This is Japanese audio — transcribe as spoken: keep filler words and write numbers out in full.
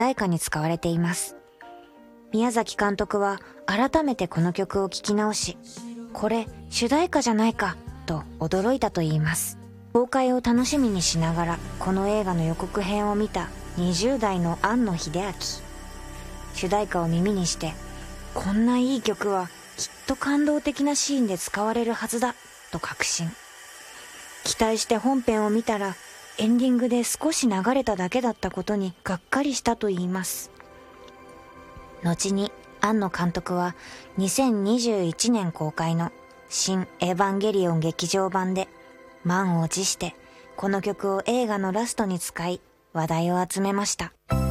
題歌に使われています。宮崎監督は改めてこの曲を聴き直し、これ主題歌じゃないかと驚いたと言います。公開を楽しみにしながらこの映画の予告編を見たにじゅう代の庵野秀明。主題歌を耳にして、こんないい曲はきっと感動的なシーンで使われるはずだと確信。期待して本編を見たらエンディングで少し流れただけだったことにがっかりしたと言います。後に庵野監督はにせんにじゅういちねん公開の新エヴァンゲリオン劇場版で満を持してこの曲を映画のラストに使い話題を集めました。